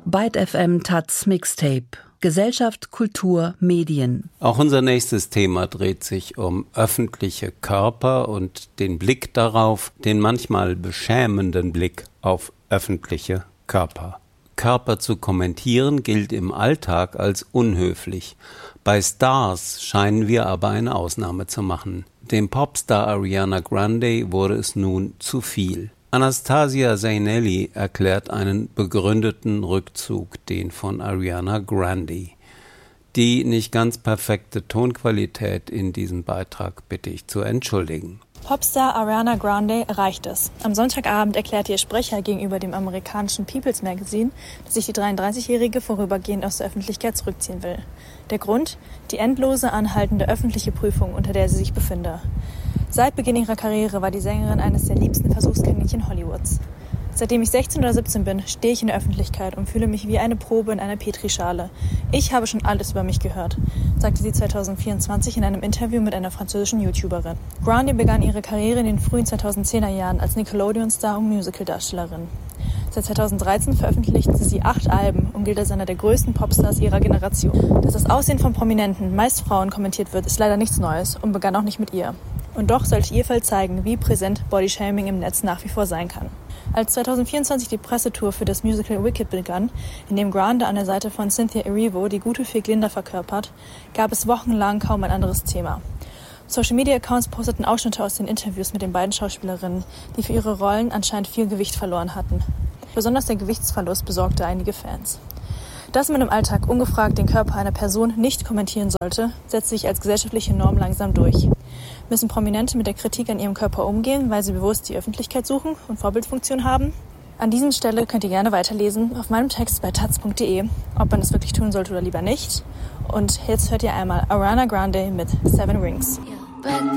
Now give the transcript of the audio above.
Byte FM Taz Mixtape. Gesellschaft, Kultur, Medien. Auch unser nächstes Thema dreht sich um öffentliche Körper und den Blick darauf, den manchmal beschämenden Blick auf öffentliche Körper. Körper zu kommentieren gilt im Alltag als unhöflich. Bei Stars scheinen wir aber eine Ausnahme zu machen. Dem Popstar Ariana Grande wurde es nun zu viel. Anastasia Zaynelli erklärt einen begründeten Rückzug, den von Ariana Grande. Die nicht ganz perfekte Tonqualität in diesem Beitrag bitte ich zu entschuldigen. Popstar Ariana Grande erreicht es. Am Sonntagabend erklärte ihr Sprecher gegenüber dem amerikanischen People's Magazine, dass sich die 33-Jährige vorübergehend aus der Öffentlichkeit zurückziehen will. Der Grund? Die endlose, anhaltende öffentliche Prüfung, unter der sie sich befinde. Seit Beginn ihrer Karriere war die Sängerin eines der liebsten Versuchskaninchen Hollywoods. Seitdem ich 16 oder 17 bin, stehe ich in der Öffentlichkeit und fühle mich wie eine Probe in einer Petrischale. Ich habe schon alles über mich gehört, sagte sie 2024 in einem Interview mit einer französischen YouTuberin. Grande begann ihre Karriere in den frühen 2010er Jahren als Nickelodeon-Star und Musical-Darstellerin. Seit 2013 veröffentlichte sie 8 Alben und gilt als einer der größten Popstars ihrer Generation. Dass das Aussehen von Prominenten, meist Frauen, kommentiert wird, ist leider nichts Neues und begann auch nicht mit ihr. Und doch sollte ihr Fall zeigen, wie präsent Bodyshaming im Netz nach wie vor sein kann. Als 2024 die Pressetour für das Musical Wicked begann, in dem Grande an der Seite von Cynthia Erivo die gute Fee Glinda verkörpert, gab es wochenlang kaum ein anderes Thema. Social-Media-Accounts posteten Ausschnitte aus den Interviews mit den beiden Schauspielerinnen, die für ihre Rollen anscheinend viel Gewicht verloren hatten. Besonders der Gewichtsverlust besorgte einige Fans. Dass man im Alltag ungefragt den Körper einer Person nicht kommentieren sollte, setzt sich als gesellschaftliche Norm langsam durch. Müssen Prominente mit der Kritik an ihrem Körper umgehen, weil sie bewusst die Öffentlichkeit suchen und Vorbildfunktion haben? An dieser Stelle könnt ihr gerne weiterlesen auf meinem Text bei taz.de, ob man es wirklich tun sollte oder lieber nicht. Und jetzt hört ihr einmal Ariana Grande mit 7 Rings.